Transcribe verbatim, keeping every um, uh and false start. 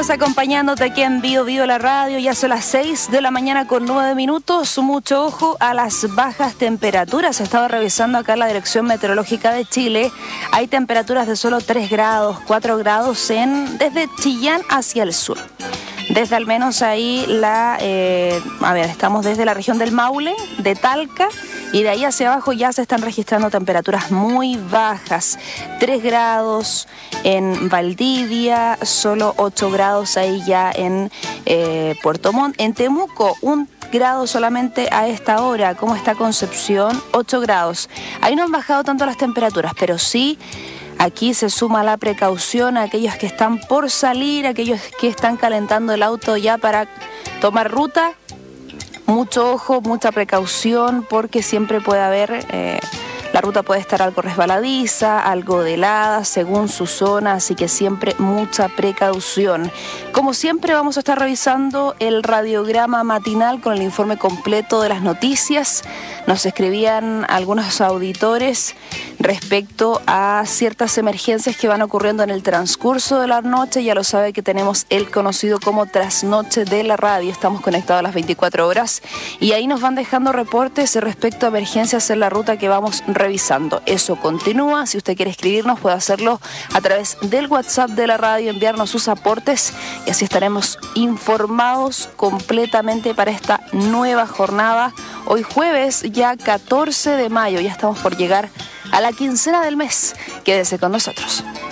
Seguimos acompañándote aquí en Bio Bio la radio. Ya son las seis de la mañana con nueve minutos. Mucho ojo a las bajas temperaturas. He estado revisando acá la Dirección Meteorológica de Chile. Hay temperaturas de solo tres grados, cuatro grados en desde Chillán hacia el sur. Desde al menos ahí la, eh, a ver, estamos desde la región del Maule, de Talca, y de ahí hacia abajo ya se están registrando temperaturas muy bajas. tres grados en Valdivia, solo ocho grados ahí ya en eh, Puerto Montt. En Temuco, un grado solamente a esta hora. ¿Cómo está Concepción? ocho grados. Ahí no han bajado tanto las temperaturas, pero sí... Aquí se suma la precaución a aquellos que están por salir, aquellos que están calentando el auto ya para tomar ruta. Mucho ojo, mucha precaución, porque siempre puede haber, eh, la ruta puede estar algo resbaladiza, algo de helada, según su zona, así que siempre mucha precaución. Como siempre vamos a estar revisando el radiograma matinal con el informe completo de las noticias. Nos escribían algunos auditores respecto a ciertas emergencias que van ocurriendo en el transcurso de la noche. Ya lo sabe que tenemos el conocido como trasnoche de la radio. Estamos conectados a las veinticuatro horas y ahí nos van dejando reportes respecto a emergencias en la ruta que vamos revisando. Eso continúa. Si usted quiere escribirnos, puede hacerlo a través del WhatsApp de la radio, enviarnos sus aportes y así estaremos informados completamente para esta nueva jornada. Hoy jueves, ya catorce de mayo, ya estamos por llegar a la quincena del mes. Quédese con nosotros.